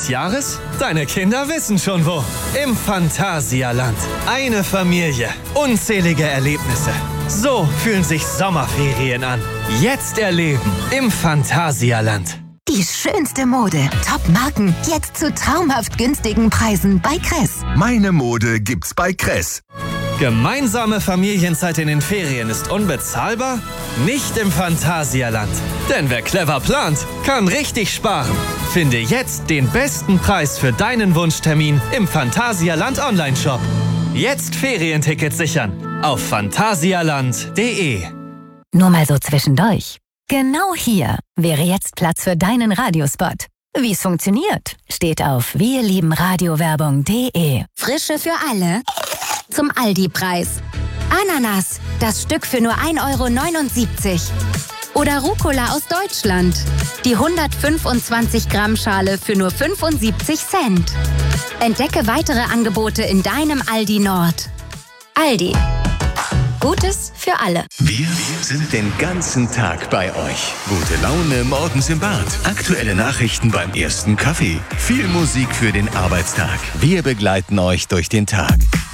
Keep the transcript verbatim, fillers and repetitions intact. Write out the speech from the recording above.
des Jahres? Deine Kinder wissen schon wo. Im Phantasialand. Eine Familie. Unzählige Erlebnisse. So fühlen sich Sommerferien an. Jetzt erleben im Phantasialand. Die schönste Mode, Top-Marken, jetzt zu traumhaft günstigen Preisen bei Kress. Meine Mode gibt's bei Kress. Gemeinsame Familienzeit in den Ferien ist unbezahlbar? Nicht im Phantasialand. Denn wer clever plant, kann richtig sparen. Finde jetzt den besten Preis für deinen Wunschtermin im Phantasialand Online-Shop. Jetzt Ferientickets sichern auf phantasialand punkt de. Nur mal so zwischendurch. Genau hier wäre jetzt Platz für deinen Radiospot. Wie es funktioniert, steht auf wirliebenradiowerbung punkt de. Frische für alle zum Aldi-Preis. Ananas, das Stück für nur ein Euro neunundsiebzig. Oder Rucola aus Deutschland. Die hundertfünfundzwanzig Gramm Schale für nur fünfundsiebzig Cent. Entdecke weitere Angebote in deinem Aldi Nord. Aldi. Gutes für alle. Wir sind den ganzen Tag bei euch. Gute Laune morgens im Bad. Aktuelle Nachrichten beim ersten Kaffee. Viel Musik für den Arbeitstag. Wir begleiten euch durch den Tag.